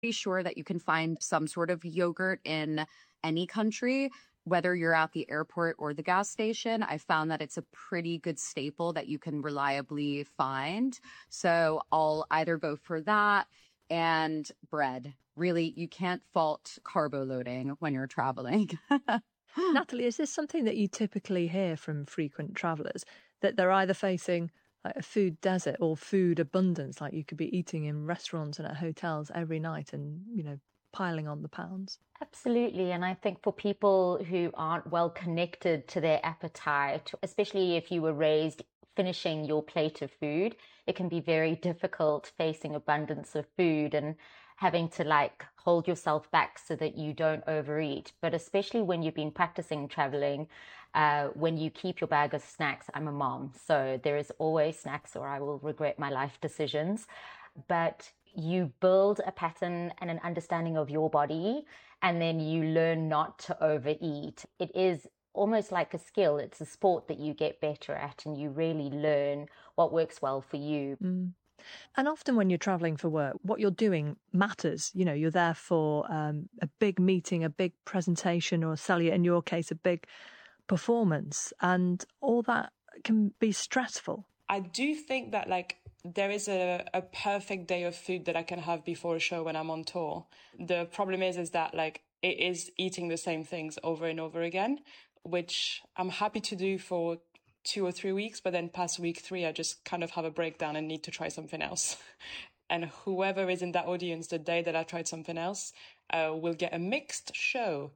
sure that you can find some sort of yogurt in any country, whether you're at the airport or the gas station. I found that it's a pretty good staple that you can reliably find. So I'll either go for that and bread. Really, you can't fault carbo loading when you're traveling. Natalie, is this something that you typically hear from frequent travellers, that they're either facing like a food desert or food abundance, like you could be eating in restaurants and at hotels every night and, piling on the pounds? Absolutely. And I think for people who aren't well connected to their appetite, especially if you were raised finishing your plate of food, it can be very difficult facing abundance of food and having to hold yourself back so that you don't overeat. But especially when you've been practicing traveling, when you keep your bag of snacks, I'm a mom, so there is always snacks or I will regret my life decisions. But you build a pattern and an understanding of your body, and then you learn not to overeat. It is almost like a skill. It's a sport that you get better at, and you really learn what works well for you. And often when you're travelling for work, what you're doing matters. You're there for a big meeting, a big presentation, or Celia, in your case, a big performance, and all that can be stressful. I do think that there is a perfect day of food that I can have before a show when I'm on tour. The problem is that it is eating the same things over and over again, which I'm happy to do for 2 or 3 weeks, but then past week 3, I just kind of have a breakdown and need to try something else. And whoever is in that audience the day that I tried something else will get a mixed show.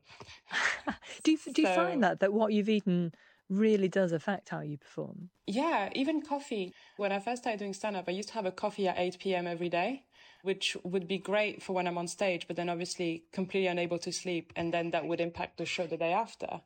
Do you find that what you've eaten really does affect how you perform? Yeah, even coffee. When I first started doing stand-up, I used to have a coffee at 8 p.m. every day, which would be great for when I'm on stage, but then obviously completely unable to sleep, and then that would impact the show the day after.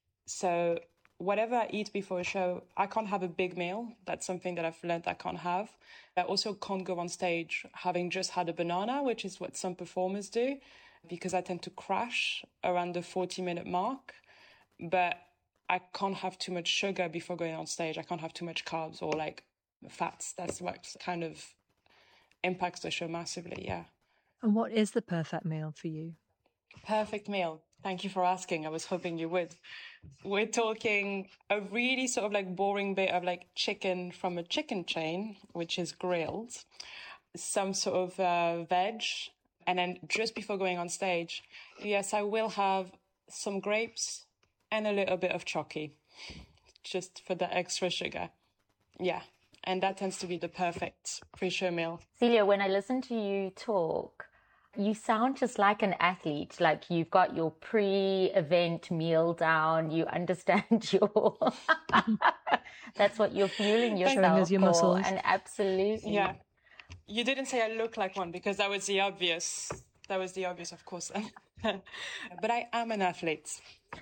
So whatever I eat before a show, I can't have a big meal. That's something that I've learned I can't have. I also can't go on stage having just had a banana, which is what some performers do, because I tend to crash around the 40-minute mark. But I can't have too much sugar before going on stage. I can't have too much carbs or fats. That's what kind of impacts the show massively, yeah. And what is the perfect meal for you? Perfect meal. Thank you for asking. I was hoping you would. We're talking a really sort of boring bit of chicken from a chicken chain, which is grilled, some sort of veg, and then just before going on stage, yes, I will have some grapes and a little bit of chocolate, just for the extra sugar. Yeah, and that tends to be the perfect pre-show meal. Celia, when I listen to you talk, you sound just like an athlete. You've got your pre-event meal down. You understand your... That's what you're fueling yourself your for. Muscles. And absolutely. Yeah. You didn't say I look like one, because that was the obvious. That was the obvious, of course. But I am an athlete.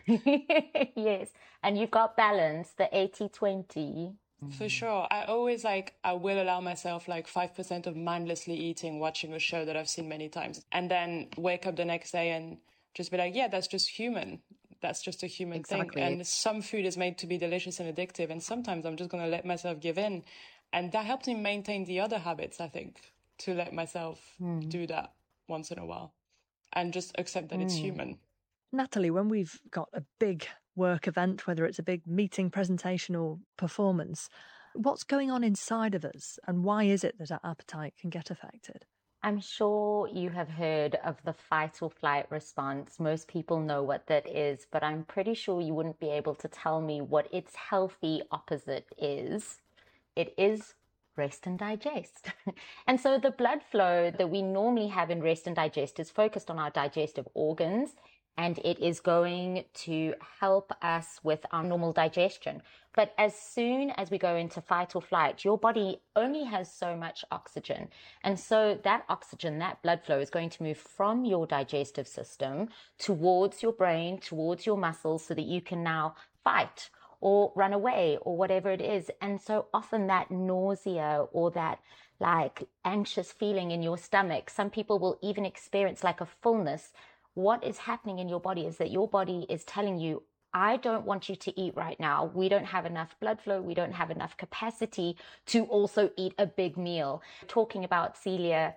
Yes. And you've got balance, the 80-20. For sure. I always I will allow myself 5% of mindlessly eating, watching a show that I've seen many times, and then wake up the next day and just be yeah, that's just human. That's just a human thing. And some food is made to be delicious and addictive. And sometimes I'm just going to let myself give in. And that helped me maintain the other habits, I think, to let myself do that once in a while and just accept that it's human. Natalie, when we've got a big work event, whether it's a big meeting, presentation or performance, what's going on inside of us and why is it that our appetite can get affected? I'm sure you have heard of the fight or flight response. Most people know what that is, but I'm pretty sure you wouldn't be able to tell me what its healthy opposite is. It is rest and digest. And so the blood flow that we normally have in rest and digest is focused on our digestive organs, and it is going to help us with our normal digestion. But as soon as we go into fight or flight, your body only has so much oxygen. And so that oxygen, that blood flow is going to move from your digestive system towards your brain, towards your muscles, so that you can now fight or run away or whatever it is. And so often that nausea or that anxious feeling in your stomach, some people will even experience a fullness. What is happening in your body is that your body is telling you, I don't want you to eat right now. We don't have enough blood flow. We don't have enough capacity to also eat a big meal. Talking about Celia,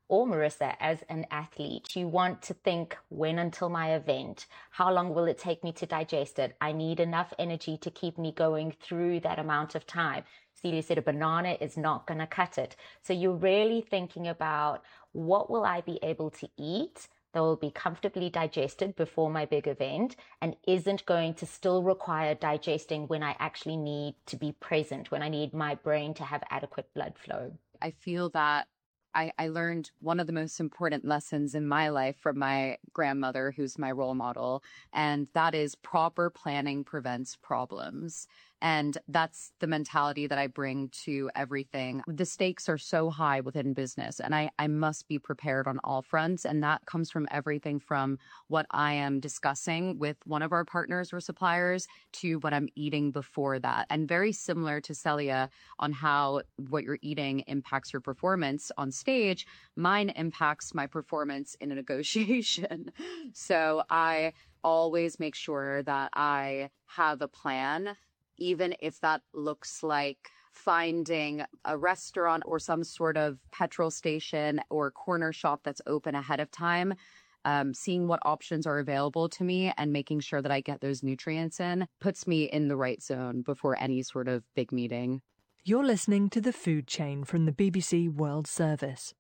Or Marissa, as an athlete, you want to think, when until my event? How long will it take me to digest it? I need enough energy to keep me going through that amount of time. Celia said a banana is not going to cut it. So you're really thinking about, what will I be able to eat that will be comfortably digested before my big event and isn't going to still require digesting when I actually need to be present, when I need my brain to have adequate blood flow. I feel that I learned one of the most important lessons in my life from my grandmother, who's my role model, and that is proper planning prevents problems. And that's the mentality that I bring to everything. The stakes are so high within business, and I must be prepared on all fronts. And that comes from everything from what I am discussing with one of our partners or suppliers to what I'm eating before that. And very similar to Celia on how what you're eating impacts your performance on stage, mine impacts my performance in a negotiation. So I always make sure that I have a plan, even if that looks like finding a restaurant or some sort of petrol station or corner shop that's open ahead of time, seeing what options are available to me and making sure that I get those nutrients in puts me in the right zone before any sort of big meeting. You're listening to The Food Chain from the BBC World Service.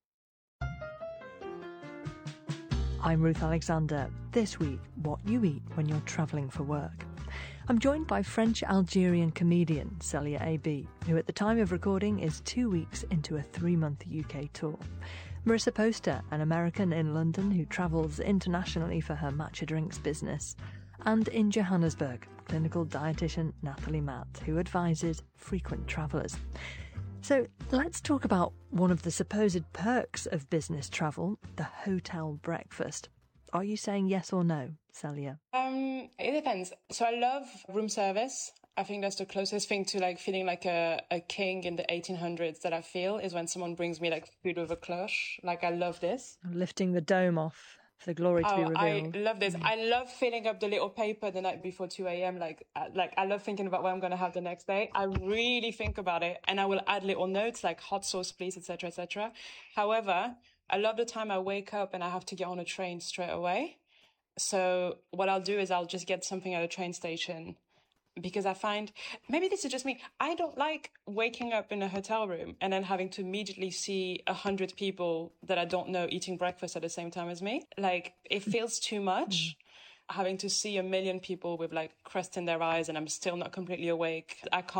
I'm Ruth Alexander. This week, what you eat when you're travelling for work. I'm joined by French-Algerian comedian Celia AB, who at the time of recording is 2 weeks into a 3-month UK tour. Marissa Poster, an American in London who travels internationally for her matcha drinks business. And in Johannesburg, clinical dietitian Nathalie Matt, who advises frequent travellers. So let's talk about one of the supposed perks of business travel, the hotel breakfast. Are you saying yes or no, Celia? It depends. So I love room service. I think that's the closest thing to like feeling like a king in the 1800s that I feel is when someone brings me like food with a cloche. Like I love this. Lifting the dome off for the glory to be revealed. I love this. I love filling up the little paper the night before 2 a.m. Like I love thinking about what I'm going to have the next day. I really think about it, and I will add little notes like hot sauce, please, etc., etc. However, I love the time I wake up and I have to get on a train straight away. So what I'll do is I'll just get something at a train station, because I find, maybe this is just me, I don't like waking up in a hotel room and then having to immediately see 100 people that I don't know eating breakfast at the same time as me. Like, it feels too much. Having to see 1 million people with like crust in their eyes and I'm still not completely awake.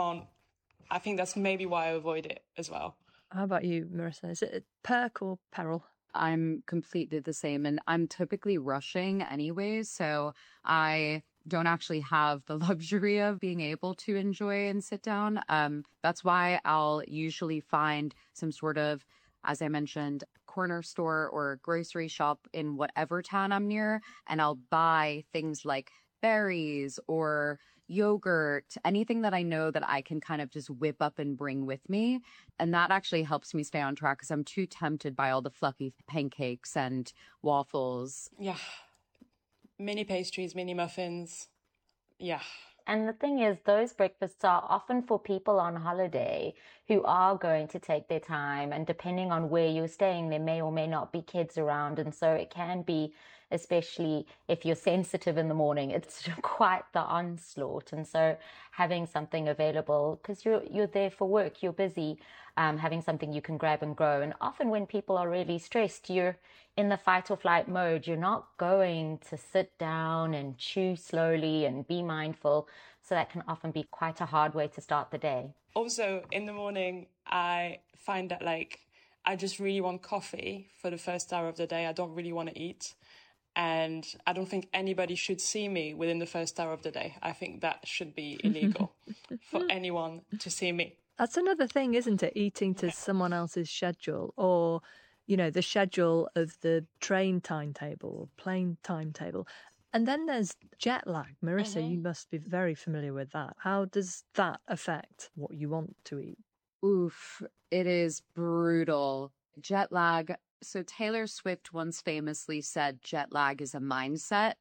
I think that's maybe why I avoid it as well. How about you, Marissa? Is it a perk or peril? I'm completely the same, and I'm typically rushing anyways, so I don't actually have the luxury of being able to enjoy and sit down. That's why I'll usually find some sort of, as I mentioned, corner store or grocery shop in whatever town I'm near, and I'll buy things like berries or yogurt, anything that I know that I can kind of just whip up and bring with me. And that actually helps me stay on track because I'm too tempted by all the fluffy pancakes and waffles. Yeah. Mini pastries, mini muffins. Yeah. And the thing is, those breakfasts are often for people on holiday who are going to take their time. And depending on where you're staying, there may or may not be kids around. And so it can be, especially if you're sensitive in the morning, it's quite the onslaught. And so having something available, because you're there for work, you're busy, having something you can grab and go. And often when people are really stressed, you're in the fight or flight mode. You're not going to sit down and chew slowly and be mindful. So that can often be quite a hard way to start the day. Also, in the morning, I find that like I just really want coffee for the first hour of the day. I don't really want to eat. And I don't think anybody should see me within the first hour of the day. I think that should be illegal for anyone to see me. That's another thing, isn't it? Eating to someone else's schedule, or, you know, the schedule of the train timetable or plane timetable. And then there's jet lag. Marissa, you must be very familiar with that. How does that affect what you want to eat? Oof, it is brutal. Jet lag. So Taylor Swift once famously said jet lag is a mindset.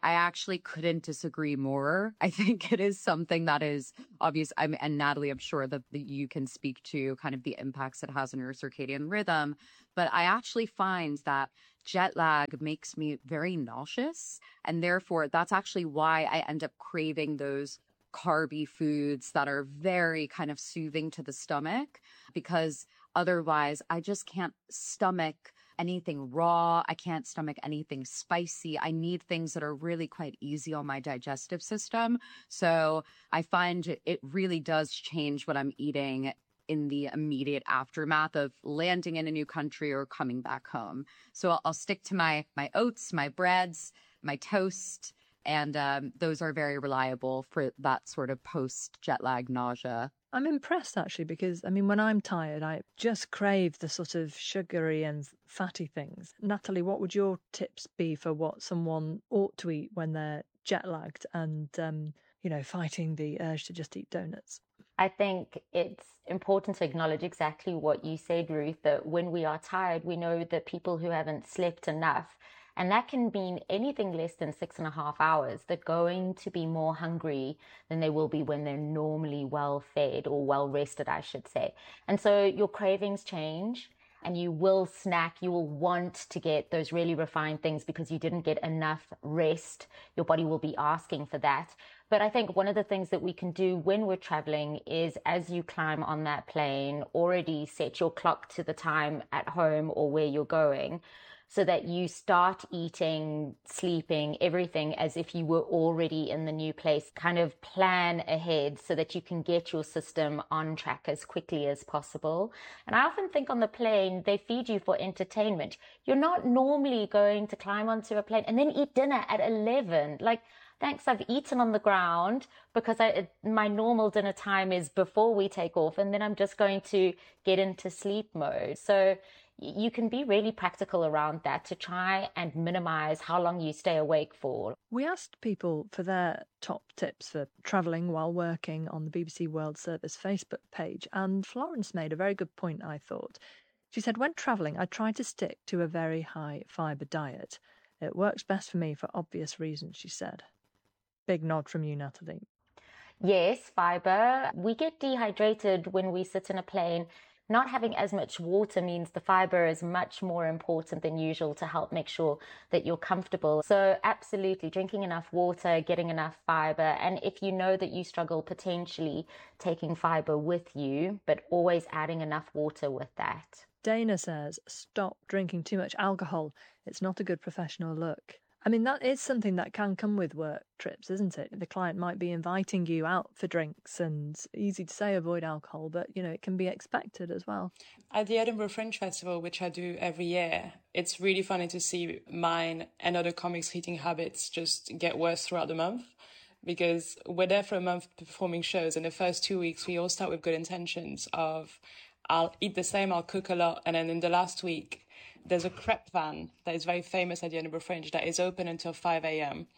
I actually couldn't disagree more. I think it is something that is obvious. And Natalie, I'm sure that you can speak to kind of the impacts it has on your circadian rhythm. But I actually find that jet lag makes me very nauseous. And therefore, that's actually why I end up craving those carby foods that are very kind of soothing to the stomach, because otherwise I just can't stomach anything raw. I can't stomach anything spicy. I need things that are really quite easy on my digestive system. So I find it really does change what I'm eating in the immediate aftermath of landing in a new country or coming back home. So I'll stick to my oats, my breads, my toast, and those are very reliable for that sort of post-jet lag nausea. I'm impressed, actually, because, I mean, when I'm tired, I just crave the sort of sugary and fatty things. Natalie, what would your tips be for what someone ought to eat when they're jet-lagged and, fighting the urge to just eat donuts? I think it's important to acknowledge exactly what you said, Ruth, that when we are tired, we know that people who haven't slept enough, and that can mean anything less than 6.5 hours, they're going to be more hungry than they will be when they're normally well fed or well rested, I should say. And so your cravings change and you will snack. You will want to get those really refined things because you didn't get enough rest. Your body will be asking for that. But I think one of the things that we can do when we're traveling is, as you climb on that plane, already set your clock to the time at home or where you're going, so that you start eating, sleeping, everything as if you were already in the new place. Kind of plan ahead so that you can get your system on track as quickly as possible. And I often think on the plane, they feed you for entertainment. You're not normally going to climb onto a plane and then eat dinner at 11. Like, thanks, I've eaten on the ground because my normal dinner time is before we take off, and then I'm just going to get into sleep mode. So you can be really practical around that to try and minimize how long you stay awake for. We asked people for their top tips for travelling while working on the BBC World Service Facebook page, and Florence made a very good point, I thought. She said, when travelling, I try to stick to a very high fibre diet. It works best for me for obvious reasons, she said. Big nod from you, Natalie. Yes, fibre. We get dehydrated when we sit in a plane. Not having as much water means the fibre is much more important than usual to help make sure that you're comfortable. So absolutely, drinking enough water, getting enough fibre, and if you know that you struggle, potentially taking fibre with you, but always adding enough water with that. Dana says, stop drinking too much alcohol. It's not a good professional look. I mean, that is something that can come with work trips, isn't it? The client might be inviting you out for drinks, and easy to say avoid alcohol, but, it can be expected as well. At the Edinburgh Fringe Festival, which I do every year, it's really funny to see mine and other comics' eating habits just get worse throughout the month, because we're there for a month performing shows, and the first 2 weeks we all start with good intentions of, I'll eat the same, I'll cook a lot, and then in the last week, there's a crepe van that is very famous at the Edinburgh Fringe that is open until 5 a.m.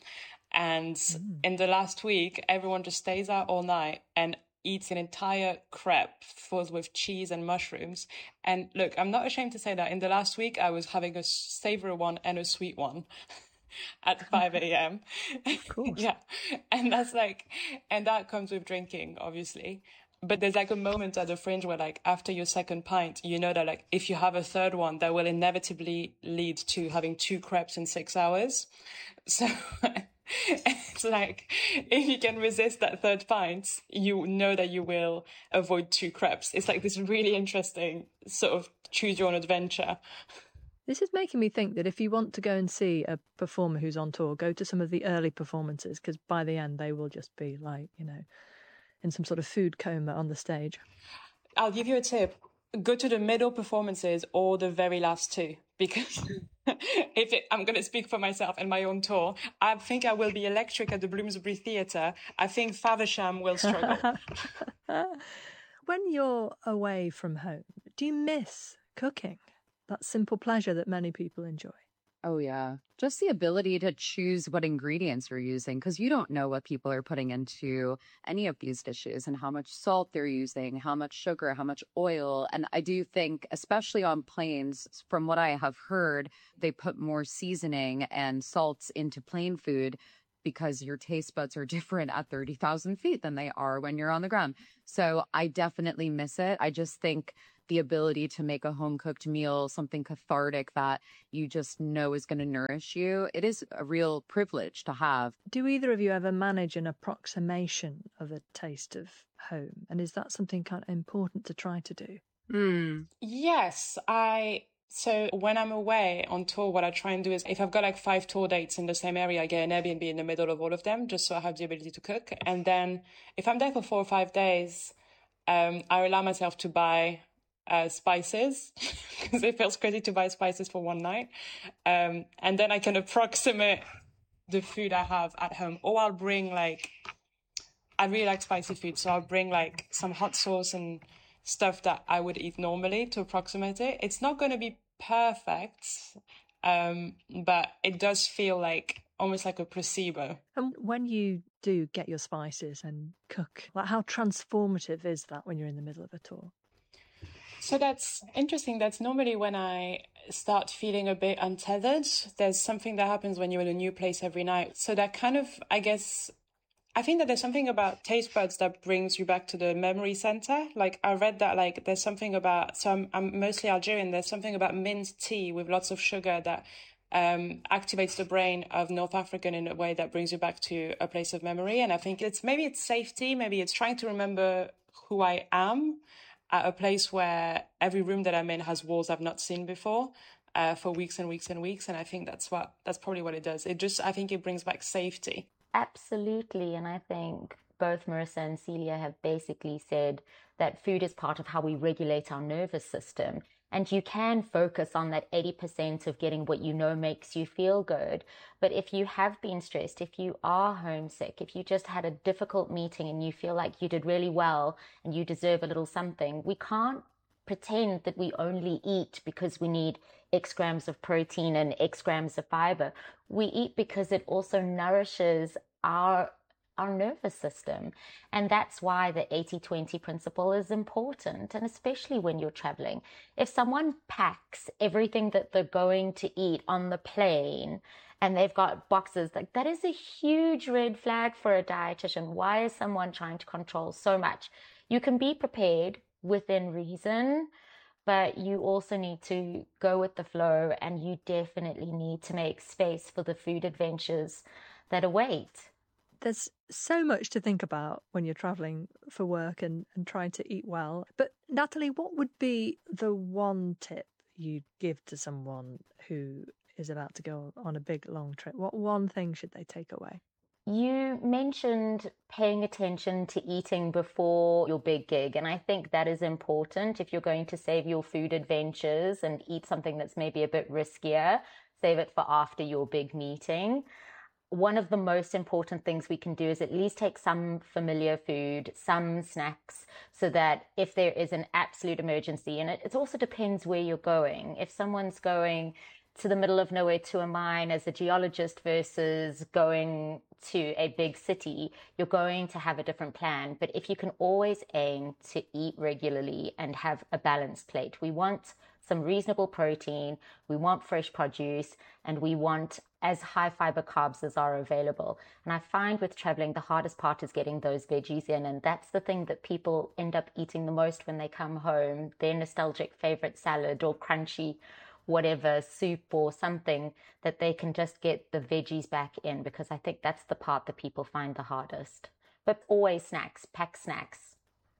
And in the last week, everyone just stays out all night and eats an entire crepe filled with cheese and mushrooms. And look, I'm not ashamed to say that in the last week, I was having a savory one and a sweet one at 5 a.m. Of course. Yeah. And that comes with drinking, obviously. But there's like a moment at the Fringe where, like, after your second pint, you know that, like, if you have a third one, that will inevitably lead to having 2 crepes in 6 hours. So it's like, if you can resist that third pint, you know that you will avoid 2 crepes. It's like this really interesting sort of choose your own adventure. This is making me think that if you want to go and see a performer who's on tour, go to some of the early performances, because by the end they will just be like, in some sort of food coma on the stage. I'll give you a tip. Go to the middle performances or the very last 2, because I'm going to speak for myself and my own tour. I think I will be electric at the Bloomsbury Theatre. I think Faversham will struggle. When you're away from home, do you miss cooking? That simple pleasure that many people enjoy. Oh, yeah. Just the ability to choose what ingredients you're using, because you don't know what people are putting into any of these dishes and how much salt they're using, how much sugar, how much oil. And I do think, especially on planes, from what I have heard, they put more seasoning and salts into plane food because your taste buds are different at 30,000 feet than they are when you're on the ground. So I definitely miss it. I just think the ability to make a home cooked meal, something cathartic that you just know is going to nourish you, it is a real privilege to have. Do either of you ever manage an approximation of a taste of home? And is that something kind of important to try to do? Yes, so when I'm away on tour, what I try and do is if I've got like 5 tour dates in the same area, I get an Airbnb in the middle of all of them, just so I have the ability to cook. And then if I'm there for 4 or 5 days, I allow myself to buy spices because it feels crazy to buy spices for one night. And then I can approximate the food I have at home. Or I'll bring I really like spicy food, so I'll bring like some hot sauce and stuff that I would eat normally to approximate it. It's not going to be perfect, but it does feel like almost like a placebo. And when you do get your spices and cook, like how transformative is that when you're in the middle of a tour? So that's interesting. That's normally when I start feeling a bit untethered. There's something that happens when you're in a new place every night. So that kind of, I think that there's something about taste buds that brings you back to the memory center. Like I read that there's something about, so I'm mostly Algerian. There's something about mint tea with lots of sugar that activates the brain of North African in a way that brings you back to a place of memory. And I think maybe it's safety. Maybe it's trying to remember who I am at a place where every room that I'm in has walls I've not seen before for weeks and weeks and weeks. And I think that's probably what it does. I think it brings back safety. Absolutely. And I think both Marissa and Celia have basically said that food is part of how we regulate our nervous system. And you can focus on that 80% of getting what you know makes you feel good. But if you have been stressed, if you are homesick, if you just had a difficult meeting and you feel like you did really well and you deserve a little something, we can't pretend that we only eat because we need X grams of protein and X grams of fiber. We eat because it also nourishes our nervous system. And that's why the 80-20 principle is important. And especially when you're traveling, if someone packs everything that they're going to eat on the plane and they've got boxes, like that is a huge red flag for a dietitian. Why is someone trying to control so much? You can be prepared within reason, but you also need to go with the flow, and you definitely need to make space for the food adventures that await. There's so much to think about when you're travelling for work and trying to eat well. But Natalie, what would be the one tip you'd give to someone who is about to go on a big, long trip? What one thing should they take away? You mentioned paying attention to eating before your big gig, and I think that is important. If you're going to save your food adventures and eat something that's maybe a bit riskier, save it for after your big meeting. One of the most important things we can do is at least take some familiar food, some snacks, so that if there is an absolute emergency, and it also depends where you're going. If someone's going to the middle of nowhere to a mine as a geologist versus going to a big city, you're going to have a different plan. But if you can always aim to eat regularly and have a balanced plate, we want some reasonable protein, we want fresh produce, and we want as high fiber carbs as are available. And I find with traveling, the hardest part is getting those veggies in. And that's the thing that people end up eating the most when they come home, their nostalgic favorite salad or crunchy whatever soup or something, that they can just get the veggies back in, because I think that's the part that people find the hardest. But always snacks, pack snacks.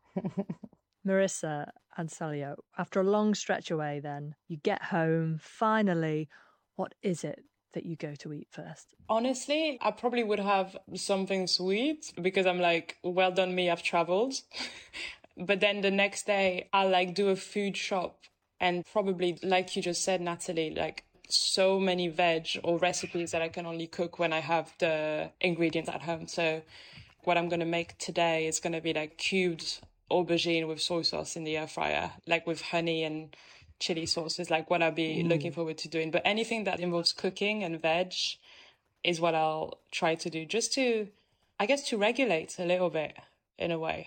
Marissa and Celia, after a long stretch away then, you get home, finally, what is it that you go to eat first? Honestly, I probably would have something sweet because I'm like, well done me, I've traveled. But then the next day I'll do a food shop, and probably, like you just said, Natalie, so many veg or recipes that I can only cook when I have the ingredients at home. So what I'm going to make today is going to be cubed aubergine with soy sauce in the air fryer, with honey and chili sauce is what I'll be looking forward to doing. But anything that involves cooking and veg is what I'll try to do, just to, I guess, to regulate a little bit in a way.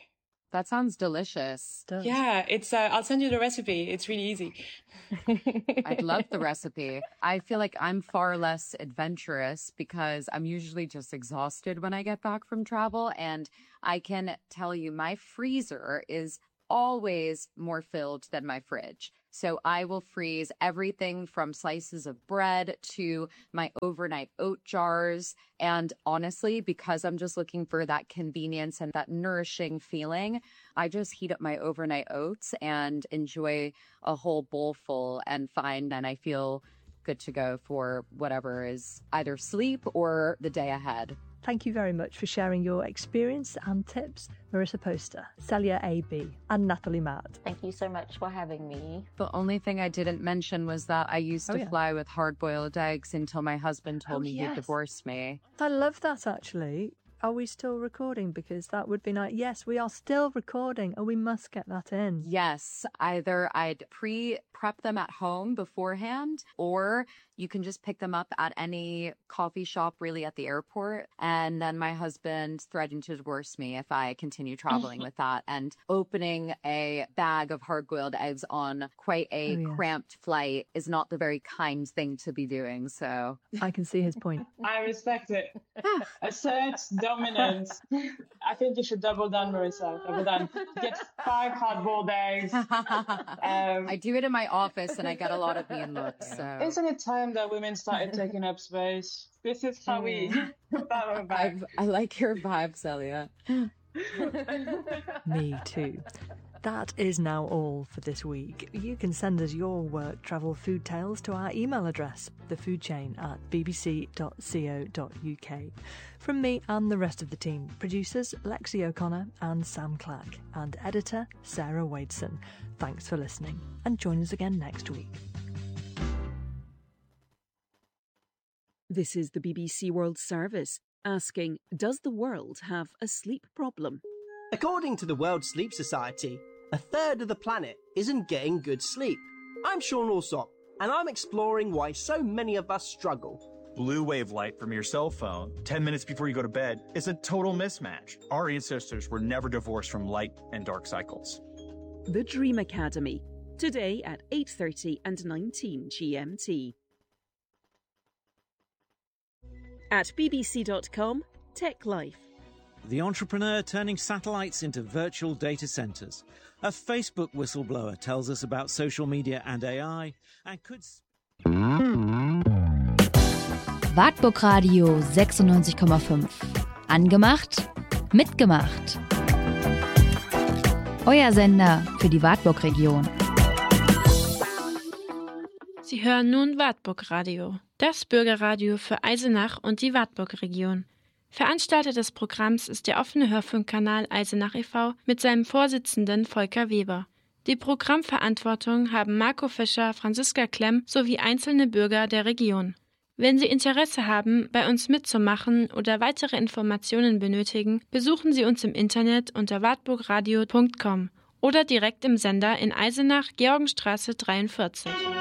That sounds delicious. Yeah, it's. I'll send you the recipe. It's really easy. I'd love the recipe. I feel like I'm far less adventurous because I'm usually just exhausted when I get back from travel. And I can tell you my freezer is always more filled than my fridge. So I will freeze everything from slices of bread to my overnight oat jars. And honestly, because I'm just looking for that convenience and that nourishing feeling, I just heat up my overnight oats and enjoy a whole bowl full and find and I feel good to go for whatever is either sleep or the day ahead. Thank you very much for sharing your experience and tips, Marissa Poster, Celia A.B. and Natalie Matt. Thank you so much for having me. The only thing I didn't mention was that I used to fly with hard-boiled eggs until my husband told me he'd divorce me. I love that, actually. Are we still recording? Because that would be nice. Yes, we are still recording and we must get that in. Yes, either I'd pre-prep them at home beforehand or you can just pick them up at any coffee shop really at the airport. And then my husband threatened to divorce me if I continue traveling with that. And opening a bag of hard-boiled eggs on quite a cramped flight is not the very kind thing to be doing. So I can see his point. I respect it. Assert dominance. I think you should double down, Marissa. Double down. Get 5 hard-boiled eggs. I do it in my office and I get a lot of mean looks. So. Isn't it time that women started taking up space? This is how we battle back. I like your vibe, Celia. Me too. That is now all for this week. You can send us your work travel food tales to our email address, thefoodchain@bbc.co.uk. From me and the rest of the team, producers Lexi O'Connor and Sam Clack, and editor Sarah Wadeson. Thanks for listening, and join us again next week. This is the BBC World Service, asking, does the world have a sleep problem? According to the World Sleep Society, a third of the planet isn't getting good sleep. I'm Sean Alsop, and I'm exploring why so many of us struggle. Blue wave light from your cell phone 10 minutes before you go to bed is a total mismatch. Our ancestors were never divorced from light and dark cycles. The Dream Academy, today at 8:30 and 19 GMT. At bbc.com, Tech Life. The entrepreneur turning satellites into virtual data centers. A Facebook whistleblower tells us about social media and AI and could... Wartburg Radio 96,5. Angemacht, mitgemacht. Euer Sender für die Wartburg-Region. Sie hören nun Wartburg Radio, das Bürgerradio für Eisenach und die Wartburg-Region. Veranstalter des Programms ist der offene Hörfunkkanal Eisenach e.V. mit seinem Vorsitzenden Volker Weber. Die Programmverantwortung haben Marco Fischer, Franziska Klemm sowie einzelne Bürger der Region. Wenn Sie Interesse haben, bei uns mitzumachen oder weitere Informationen benötigen, besuchen Sie uns im Internet unter wartburgradio.com oder direkt im Sender in Eisenach, Georgenstraße 43.